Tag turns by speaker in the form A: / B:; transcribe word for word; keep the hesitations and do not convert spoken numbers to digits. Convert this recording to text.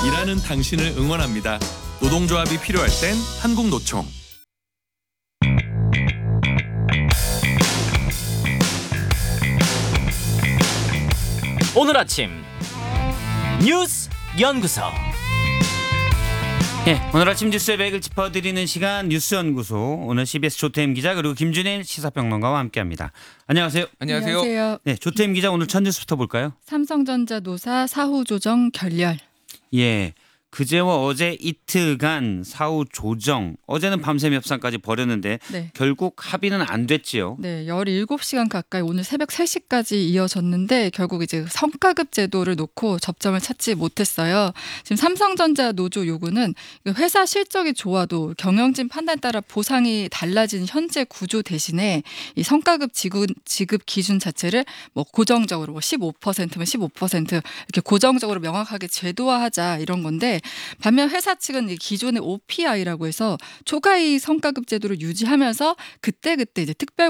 A: 일하는 당신을 응원합니다. 노동조합이 필요할 땐 한국노총.
B: 오늘 아침 뉴스 연구소.
C: 예, 오늘 아침 뉴스의 맥을 짚어드리는 시간 뉴스연구소. 오늘 씨비에스 조태임 기자 그리고 김준일 시사평론가와 함께합니다. 안녕하세요.
D: 안녕하세요.
E: 안녕하세요.
C: 네, 조태임 기자 오늘 첫 뉴스부터 볼까요?
E: 삼성전자 노사 사후 조정 결렬.
C: 예, 그제와 어제 이틀간 사후 조정. 어제는 밤샘 협상까지 벌였는데
E: 네.
C: 결국 합의는 안 됐지요.
E: 네, 열일곱 시간 가까이 오늘 새벽 세 시까지 이어졌는데 결국 이제 성과급 제도를 놓고 접점을 찾지 못했어요. 지금 삼성전자 노조 요구는 회사 실적이 좋아도 경영진 판단에 따라 보상이 달라지는 현재 구조 대신에 이 성과급 지급, 지급 기준 자체를 뭐 고정적으로 뭐 십오 퍼센트면 십오 퍼센트 이렇게 고정적으로 명확하게 제도화하자 이런 건데, 반면 회사 측은 이 기존의 오피아이라고 해서 초과이익 성과급 제도를 유지하면서 그때그때 이제 특별